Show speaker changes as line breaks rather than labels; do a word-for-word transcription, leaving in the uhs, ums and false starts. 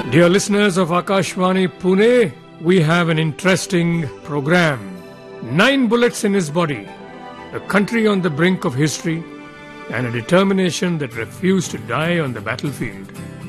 Dear listeners of Akashvani Pune, we have an interesting program. Nine bullets in his body, a country on the brink of history, and a determination that refused to die on the battlefield.